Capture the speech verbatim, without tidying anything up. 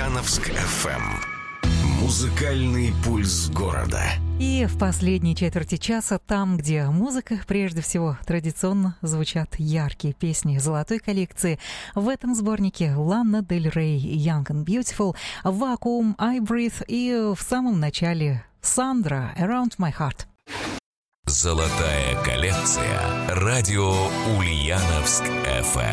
Ульяновск эф эм. Музыкальный пульс города. И в последней четверти часа, там, где музыка, прежде всего, традиционно звучат яркие песни золотой коллекции, в этом сборнике Лана Дель Рей, Young and Beautiful, Vacuum, I Breathe и в самом начале Сандра, Around My Heart. Золотая коллекция. Радио Ульяновск эф эм.